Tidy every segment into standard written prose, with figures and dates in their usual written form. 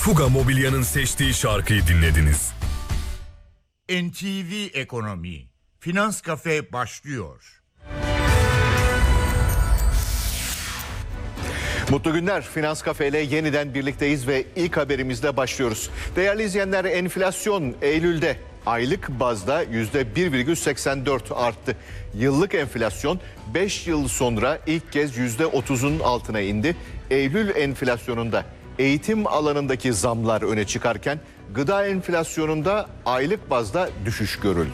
Fuga Mobilya'nın seçtiği şarkıyı dinlediniz. NTV Ekonomi Finans Kafe başlıyor. Mutlu günler. Finans Kafe ile yeniden birlikteyiz ve ilk haberimizle başlıyoruz. Değerli izleyenler, enflasyon Eylül'de aylık bazda %1,84 arttı. Yıllık enflasyon 5 yıl sonra ilk kez %30'un altına indi. Eylül enflasyonunda eğitim alanındaki zamlar öne çıkarken gıda enflasyonunda aylık bazda düşüş görüldü.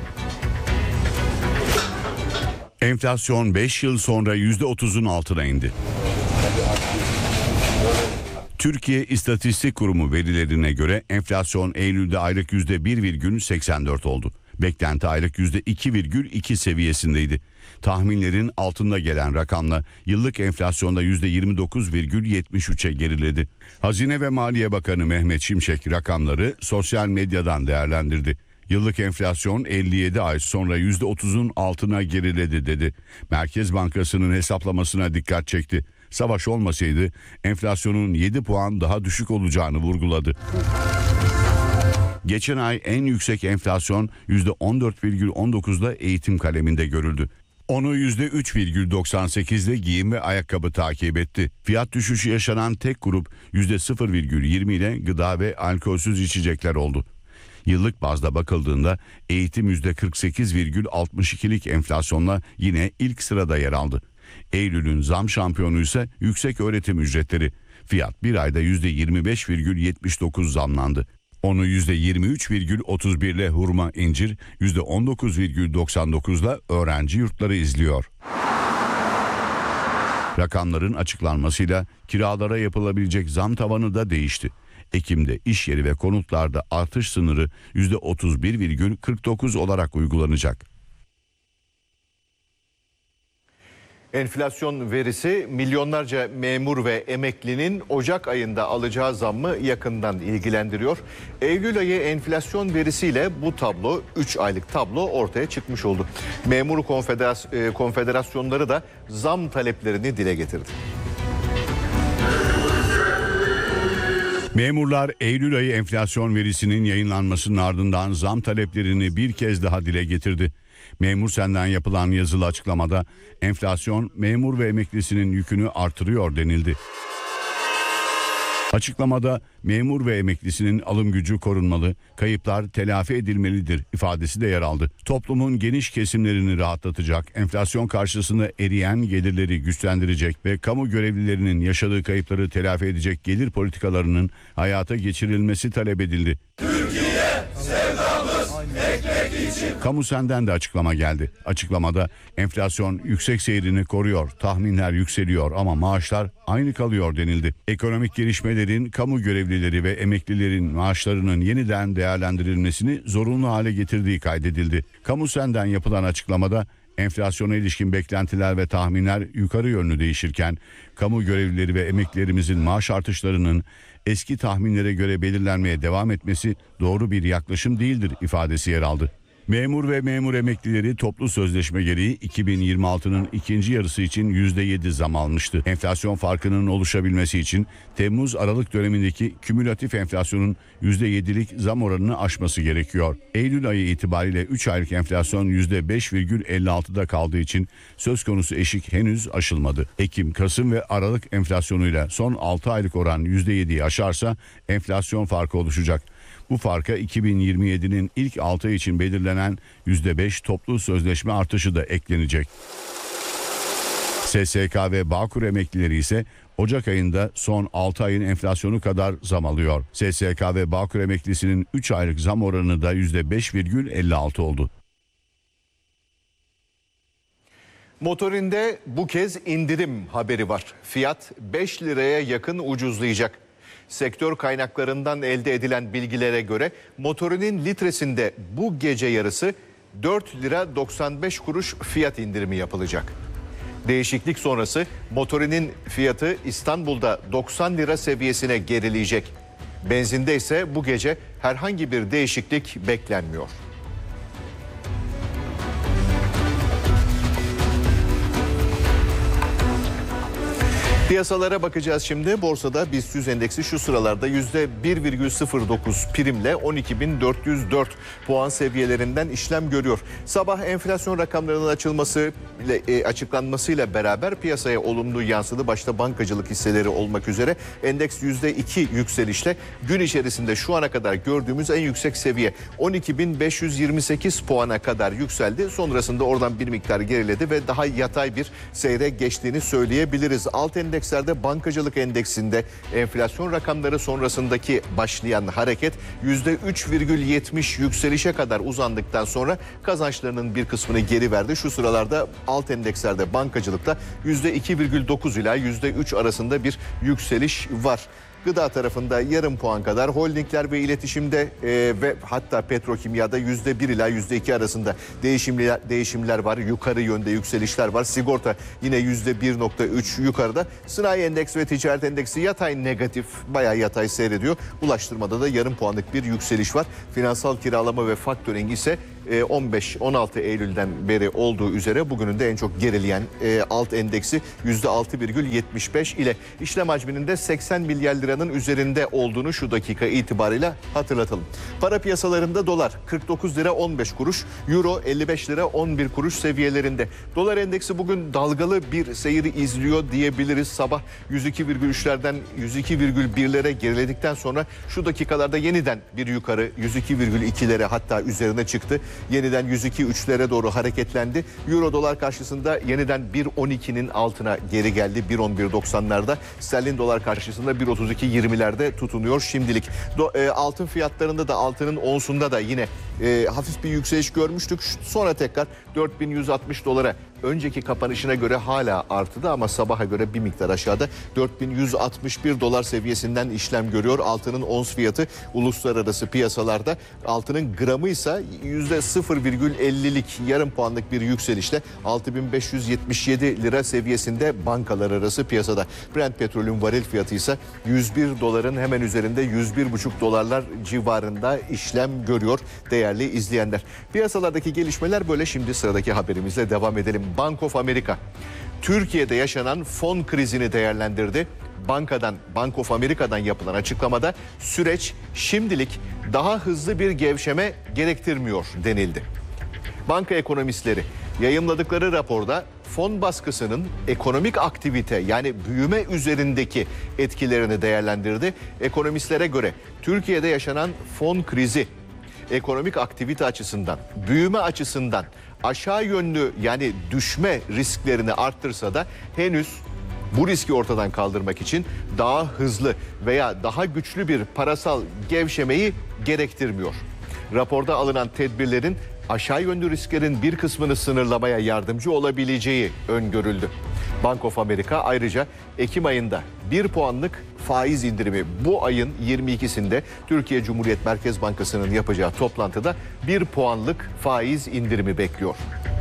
Enflasyon 5 yıl sonra %30'un altına indi. Türkiye İstatistik Kurumu verilerine göre enflasyon Eylül'de aylık %1,84 oldu. Beklenti aylık %2,2 seviyesindeydi. Tahminlerin altında gelen rakamla yıllık enflasyonda %29,73'e geriledi. Hazine ve Maliye Bakanı Mehmet Şimşek rakamları sosyal medyadan değerlendirdi. Yıllık enflasyon 57 ay sonra %30'un altına geriledi dedi. Merkez Bankası'nın hesaplamasına dikkat çekti. Savaş olmasaydı enflasyonun 7 puan daha düşük olacağını vurguladı. Geçen ay en yüksek enflasyon %14,19'da eğitim kaleminde görüldü. Onu %3,98'de giyim ve ayakkabı takip etti. Fiyat düşüşü yaşanan tek grup %0,20 ile gıda ve alkolsüz içecekler oldu. Yıllık bazda bakıldığında eğitim %48,62'lik enflasyonla yine ilk sırada yer aldı. Eylül'ün zam şampiyonu ise yüksek öğretim ücretleri. Fiyat bir ayda %25,79 zamlandı. Onu %23,31 ile hurma incir, %19,99 ile öğrenci yurtları izliyor. Rakamların açıklanmasıyla kiralara yapılabilecek zam tavanı da değişti. Ekim'de iş yeri ve konutlarda artış sınırı %31,49 olarak uygulanacak. Enflasyon verisi milyonlarca memur ve emeklinin Ocak ayında alacağı zammı yakından ilgilendiriyor. Eylül ayı enflasyon verisiyle bu tablo, 3 aylık tablo ortaya çıkmış oldu. Memur konfederasyonları da zam taleplerini dile getirdi. Memurlar Eylül ayı enflasyon verisinin yayınlanmasının ardından zam taleplerini bir kez daha dile getirdi. Memur Sen'den yapılan yazılı açıklamada enflasyon memur ve emeklisinin yükünü artırıyor denildi. Açıklamada memur ve emeklisinin alım gücü korunmalı, kayıplar telafi edilmelidir ifadesi de yer aldı. Toplumun geniş kesimlerini rahatlatacak, enflasyon karşısında eriyen gelirleri güçlendirecek ve kamu görevlilerinin yaşadığı kayıpları telafi edecek gelir politikalarının hayata geçirilmesi talep edildi. Türkiye sevdamız ekmek için. Kamu Sen'den de açıklama geldi. Açıklamada enflasyon yüksek seyrini koruyor, tahminler yükseliyor ama maaşlar aynı kalıyor denildi. Ekonomik gelişmelerin kamu görevlileri ve emeklilerin maaşlarının yeniden değerlendirilmesini zorunlu hale getirdiği kaydedildi. Kamu Sen'den yapılan açıklamada enflasyona ilişkin beklentiler ve tahminler yukarı yönlü değişirken kamu görevlileri ve emeklilerimizin maaş artışlarının eski tahminlere göre belirlenmeye devam etmesi doğru bir yaklaşım değildir ifadesi yer aldı. Memur ve memur emeklileri toplu sözleşme gereği 2026'nın ikinci yarısı için %7 zam almıştı. Enflasyon farkının oluşabilmesi için Temmuz-Aralık dönemindeki kümülatif enflasyonun %7'lik zam oranını aşması gerekiyor. Eylül ayı itibariyle 3 aylık enflasyon %5,56'da kaldığı için söz konusu eşik henüz aşılmadı. Ekim, Kasım ve Aralık enflasyonuyla son 6 aylık oran %7'yi aşarsa enflasyon farkı oluşacak. Bu farka 2027'nin ilk 6 ay için belirlenen %5 toplu sözleşme artışı da eklenecek. SSK ve Bağkur emeklileri ise Ocak ayında son 6 ayın enflasyonu kadar zam alıyor. SSK ve Bağkur emeklisinin 3 aylık zam oranı da %5,56 oldu. Motorinde bu kez indirim haberi var. Fiyat 5 liraya yakın ucuzlayacak. Sektör kaynaklarından elde edilen bilgilere göre motorinin litresinde bu gece yarısı 4 lira 95 kuruş fiyat indirimi yapılacak. Değişiklik sonrası motorinin fiyatı İstanbul'da 90 lira seviyesine gerileyecek. Benzinde ise bu gece herhangi bir değişiklik beklenmiyor. Piyasalara bakacağız şimdi. Borsada BIST 100 endeksi şu sıralarda %1,09 primle 12.404 puan seviyelerinden işlem görüyor. Sabah enflasyon rakamlarının açıklanmasıyla beraber piyasaya olumlu yansıdı. Başta bankacılık hisseleri olmak üzere endeks %2 yükselişle gün içerisinde şu ana kadar gördüğümüz en yüksek seviye 12.528 puana kadar yükseldi. Sonrasında oradan bir miktar geriledi ve daha yatay bir seyre geçtiğini söyleyebiliriz. Alt endekslerde bankacılık endeksinde enflasyon rakamları sonrasındaki başlayan hareket %3,70 yükselişe kadar uzandıktan sonra kazançlarının bir kısmını geri verdi. Şu sıralarda alt endekslerde bankacılıkta %2,9 ila %3 arasında bir yükseliş var. Gıda tarafında yarım puan kadar, holdingler ve iletişimde ve hatta petrokimyada %1 ila %2 arasında değişimler var. Yukarı yönde yükselişler var. Sigorta yine %1,3 yukarıda. Sanayi endeks ve ticaret endeksi yatay negatif, bayağı yatay seyrediyor. Ulaştırmada da yarım puanlık bir yükseliş var. Finansal kiralama ve faktöring ise 15-16 Eylül'den beri olduğu üzere bugünün de en çok gerileyen alt endeksi %6,75 ile işlem hacminin de 80 milyar liranın üzerinde olduğunu şu dakika itibariyle hatırlatalım. Para piyasalarında dolar 49 lira 15 kuruş, euro 55 lira 11 kuruş seviyelerinde. Dolar endeksi bugün dalgalı bir seyri izliyor diyebiliriz. Sabah 102,3'lerden 102,1'lere geriledikten sonra şu dakikalarda yeniden bir yukarı 102,2'lere hatta üzerine çıktı. Yeniden 102,3'lere doğru hareketlendi. Euro dolar karşısında yeniden 1.12'nin altına geri geldi. 1.11.90'larda. Sterlin dolar karşısında 1.32.20'lerde tutunuyor şimdilik. Altın fiyatlarında da altının onsunda da yine hafif bir yükseliş görmüştük. Sonra tekrar 4.160 dolara önceki kapanışına göre hala artıda ama sabaha göre bir miktar aşağıda 4.161 dolar seviyesinden işlem görüyor. Altının ons fiyatı uluslararası piyasalarda, altının gramı ise %0,50'lik yarım puanlık bir yükselişle 6.577 lira seviyesinde bankalar arası piyasada. Brent petrolün varil fiyatı ise 101 doların hemen üzerinde 101,5 dolarlar civarında işlem görüyor değerli izleyenler. Piyasalardaki gelişmeler böyle. Şimdi sıradaki haberimizle devam edelim. Bank of America Türkiye'de yaşanan fon krizini değerlendirdi. Bank of America'dan yapılan açıklamada süreç şimdilik daha hızlı bir gevşeme gerektirmiyor denildi. Banka ekonomistleri yayımladıkları raporda fon baskısının ekonomik aktivite yani büyüme üzerindeki etkilerini değerlendirdi. Ekonomistlere göre Türkiye'de yaşanan fon krizi ekonomik aktivite açısından, büyüme açısından aşağı yönlü yani düşme risklerini arttırsa da henüz bu riski ortadan kaldırmak için daha hızlı veya daha güçlü bir parasal gevşemeyi gerektirmiyor. Raporda alınan tedbirlerin aşağı yönlü risklerin bir kısmını sınırlamaya yardımcı olabileceği öngörüldü. Bank of America ayrıca Ekim ayında 1 puanlık faiz indirimi bu ayın 22'sinde Türkiye Cumhuriyet Merkez Bankası'nın yapacağı toplantıda 1 puanlık faiz indirimi bekliyor.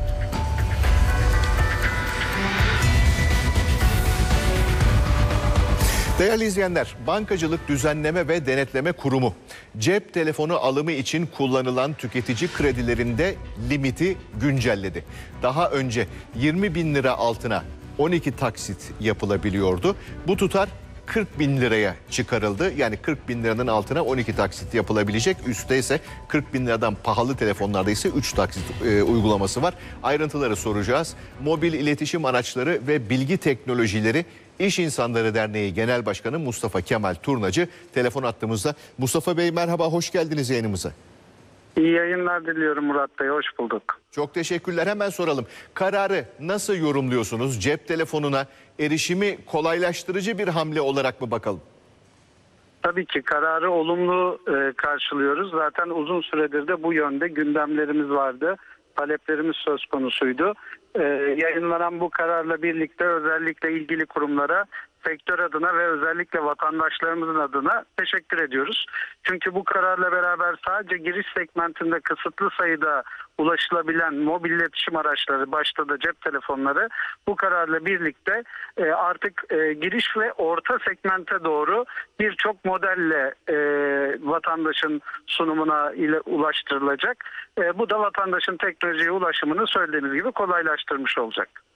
Değerli izleyenler, Bankacılık Düzenleme ve Denetleme Kurumu cep telefonu alımı için kullanılan tüketici kredilerinde limiti güncelledi. Daha önce 20 bin lira altına 12 taksit yapılabiliyordu. Bu tutar 40 bin liraya çıkarıldı. Yani 40 bin liranın altına 12 taksit yapılabilecek. Üstte ise 40 bin liradan pahalı telefonlarda ise 3 taksit uygulaması var. Ayrıntıları soracağız. Mobil İletişim Araçları ve Bilgi Teknolojileri İş İnsanları Derneği Genel Başkanı Mustafa Kemal Turnacı telefon attığımızda. Mustafa Bey merhaba, hoş geldiniz yayınımıza. İyi yayınlar diliyorum Murat Bey, hoş bulduk. Çok teşekkürler. Hemen soralım. Kararı nasıl yorumluyorsunuz? Cep telefonuna erişimi kolaylaştırıcı bir hamle olarak mı bakalım? Tabii ki kararı olumlu karşılıyoruz. Zaten uzun süredir de bu yönde gündemlerimiz vardı. Taleplerimiz söz konusuydu. Yayınlanan bu kararla birlikte özellikle ilgili kurumlara, sektör adına ve özellikle vatandaşlarımızın adına teşekkür ediyoruz. Çünkü bu kararla beraber sadece giriş segmentinde kısıtlı sayıda ulaşılabilen mobil iletişim araçları, başta da cep telefonları, bu kararla birlikte artık giriş ve orta segmente doğru birçok modelle vatandaşın sunumuna ile ulaştırılacak. Bu da vatandaşın teknolojiye ulaşımını söylediğimiz gibi kolaylaştırmış olacak.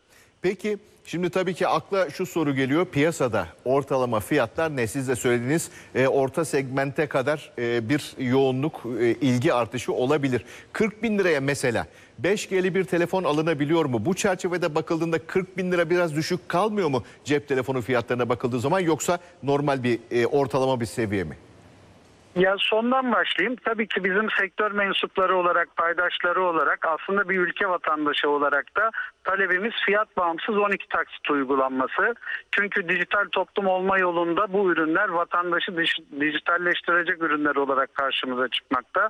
Peki şimdi tabii ki akla şu soru geliyor. Piyasada ortalama fiyatlar ne? Siz de söylediğiniz orta segmente kadar bir yoğunluk, ilgi artışı olabilir. 40 bin liraya mesela 5G'li bir telefon alınabiliyor mu? Bu çerçevede bakıldığında 40 bin lira biraz düşük kalmıyor mu cep telefonu fiyatlarına bakıldığı zaman, yoksa normal bir ortalama bir seviye mi? Ya sondan başlayayım. Tabii ki bizim sektör mensupları olarak, paydaşları olarak, aslında bir ülke vatandaşı olarak da talebimiz fiyat bağımsız 12 taksit uygulanması. Çünkü dijital toplum olma yolunda bu ürünler vatandaşı dijitalleştirecek ürünler olarak karşımıza çıkmakta.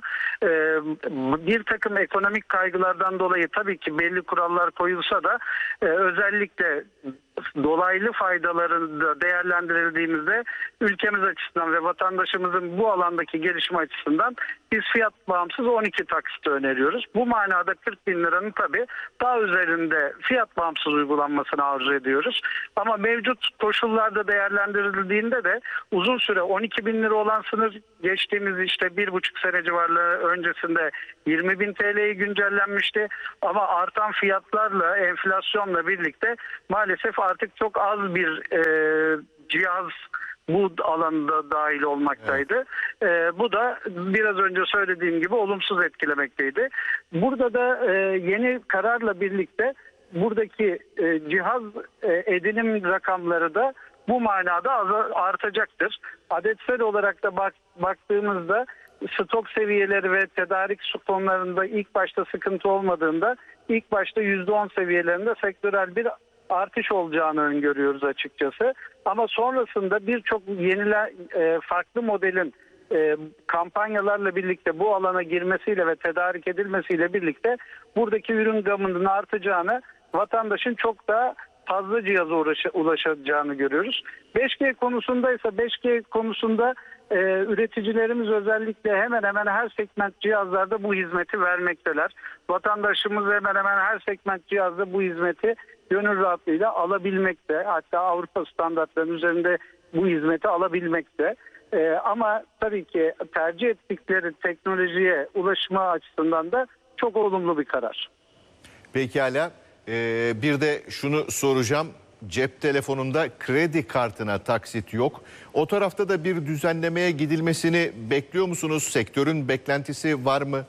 Bir takım ekonomik kaygılardan dolayı tabii ki belli kurallar koyulsa da özellikle dolaylı faydaların da değerlendirildiğimizde ülkemiz açısından ve vatandaşımızın bu alandaki gelişme açısından biz fiyat bağımsız 12 taksit öneriyoruz. Bu manada 40 bin liranın tabii daha üzerinde fiyat bağımsız uygulanmasını arzu ediyoruz. Ama mevcut koşullarda değerlendirildiğinde de uzun süre 12 bin lira olan sınır geçtiğimiz işte 1,5 sene civarları öncesinde 20 bin TL'ye güncellenmişti. Ama artan fiyatlarla, enflasyonla birlikte maalesef artık çok az bir cihaz bu alanda dahil olmaktaydı. Bu da biraz önce söylediğim gibi olumsuz etkilemekteydi. Burada da yeni kararla birlikte buradaki cihaz edinim rakamları da bu manada artacaktır. Adetsel olarak da baktığımızda stok seviyeleri ve tedarik konularında ilk başta sıkıntı olmadığında ilk başta %10 seviyelerinde sektörel bir artış olacağını öngörüyoruz açıkçası. Ama sonrasında birçok farklı modelin kampanyalarla birlikte bu alana girmesiyle ve tedarik edilmesiyle birlikte buradaki ürün gamının artacağını, vatandaşın çok daha fazla cihaza ulaşacağını görüyoruz. 5G konusunda üreticilerimiz özellikle hemen hemen her segment cihazlarda bu hizmeti vermekteler. Vatandaşımız hemen hemen her segment cihazda bu hizmeti gönül rahatlığıyla alabilmekte. Hatta Avrupa standartlarının üzerinde bu hizmeti alabilmekte. Ama tabii ki tercih ettikleri teknolojiye ulaşma açısından da çok olumlu bir karar. Pekala. Bir de şunu soracağım. Cep telefonunda kredi kartına taksit yok. O tarafta da bir düzenlemeye gidilmesini bekliyor musunuz? Sektörün beklentisi var mı?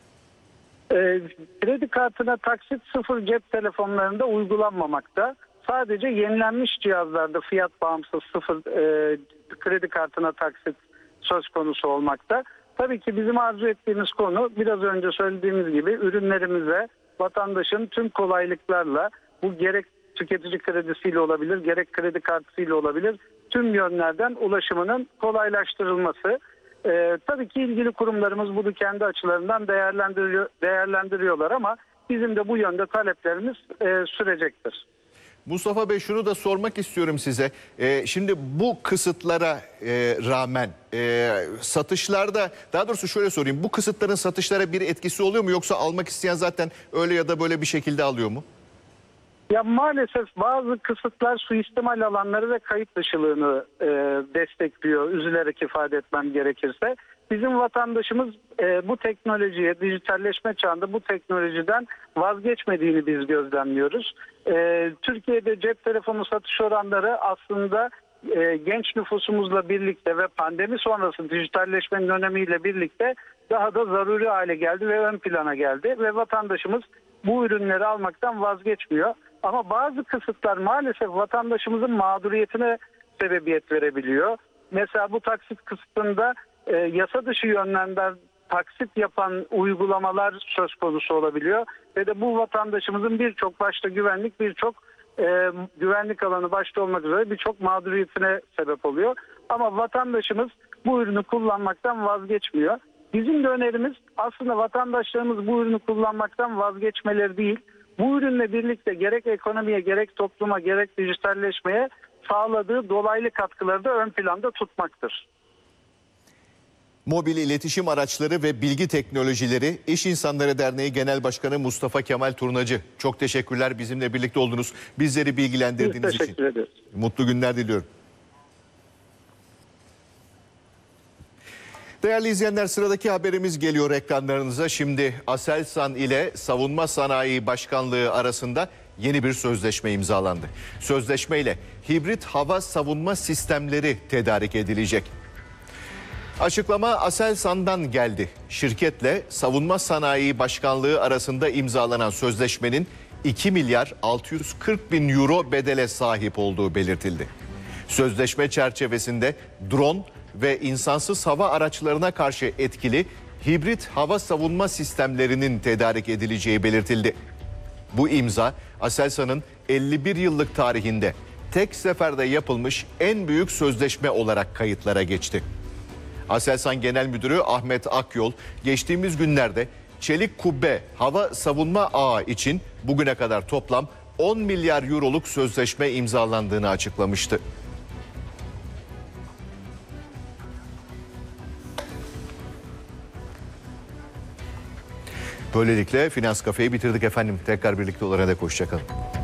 Kredi kartına taksit sıfır cep telefonlarında uygulanmamakta. Sadece yenilenmiş cihazlarda fiyat bağımsız sıfır kredi kartına taksit söz konusu olmakta. Tabii ki bizim arzu ettiğimiz konu biraz önce söylediğimiz gibi ürünlerimize vatandaşın tüm kolaylıklarla, bu gerek tüketici kredisiyle olabilir, gerek kredi kartıyla olabilir, tüm yönlerden ulaşımının kolaylaştırılması. Tabii ki ilgili kurumlarımız bunu kendi açılarından değerlendiriyorlar ama bizim de bu yönde taleplerimiz sürecektir. Mustafa Bey, şunu da sormak istiyorum size. Şimdi bu kısıtlara rağmen satışlarda, daha doğrusu şöyle sorayım. Bu kısıtların satışlara bir etkisi oluyor mu, yoksa almak isteyen zaten öyle ya da böyle bir şekilde alıyor mu? Ya maalesef bazı kısıtlar suistimal alanları ve kayıt dışılığını destekliyor, üzülerek ifade etmem gerekirse. Bizim vatandaşımız bu teknolojiye, dijitalleşme çağında bu teknolojiden vazgeçmediğini biz gözlemliyoruz. Türkiye'de cep telefonu satış oranları aslında genç nüfusumuzla birlikte ve pandemi sonrası dijitalleşmenin önemiyle birlikte daha da zaruri hale geldi ve ön plana geldi. Ve vatandaşımız bu ürünleri almaktan vazgeçmiyor. Ama bazı kısıtlar maalesef vatandaşımızın mağduriyetine sebebiyet verebiliyor. Mesela bu taksit kısıtında yasa dışı yönlerden taksit yapan uygulamalar söz konusu olabiliyor. Ve de bu vatandaşımızın birçok başta güvenlik alanı başta olmak üzere birçok mağduriyetine sebep oluyor. Ama vatandaşımız bu ürünü kullanmaktan vazgeçmiyor. Bizim de önerimiz aslında vatandaşlarımız bu ürünü kullanmaktan vazgeçmeleri değil. Bu ürünle birlikte gerek ekonomiye, gerek topluma, gerek dijitalleşmeye sağladığı dolaylı katkıları da ön planda tutmaktır. Mobil İletişim Araçları ve Bilgi Teknolojileri İş İnsanları Derneği Genel Başkanı Mustafa Kemal Turnacı. Çok teşekkürler, bizimle birlikte oldunuz. Bizleri bilgilendirdiğiniz için. Teşekkür ederiz. Mutlu günler diliyorum. Değerli izleyenler, sıradaki haberimiz geliyor ekranlarınıza. Şimdi Aselsan ile Savunma Sanayi Başkanlığı arasında yeni bir sözleşme imzalandı. Sözleşmeyle hibrit hava savunma sistemleri tedarik edilecek. Açıklama Aselsan'dan geldi. Şirketle Savunma Sanayi Başkanlığı arasında imzalanan sözleşmenin 2 milyar 640 bin euro bedele sahip olduğu belirtildi. Sözleşme çerçevesinde drone ve insansız hava araçlarına karşı etkili hibrit hava savunma sistemlerinin tedarik edileceği belirtildi. Bu imza Aselsan'ın 51 yıllık tarihinde tek seferde yapılmış en büyük sözleşme olarak kayıtlara geçti. Aselsan Genel Müdürü Ahmet Akyol geçtiğimiz günlerde Çelik Kubbe hava savunma ağı için bugüne kadar toplam 10 milyar euroluk sözleşme imzalandığını açıklamıştı. Böylelikle Finans Kafe'yi bitirdik efendim. Tekrar birlikte olana dek hoşça kalın.